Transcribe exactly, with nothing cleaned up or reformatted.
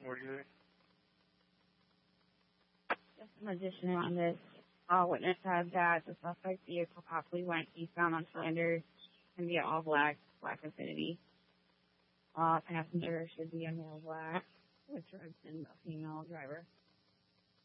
What do you think? Just some addition on this. Uh, witness said that the suspect vehicle possibly went eastbound on Flanders and be all black, black Infiniti. Uh, passenger should be a male black, with drugs and a female driver.